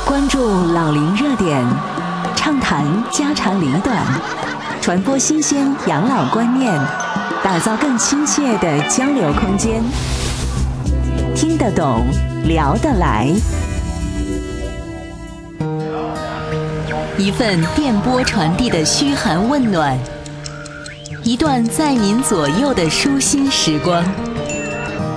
关注老龄热点，畅谈家长里短，传播新鲜养老观念，打造更亲切的交流空间。听得懂，聊得来。一份电波传递的嘘寒问暖，一段在您左右的舒心时光。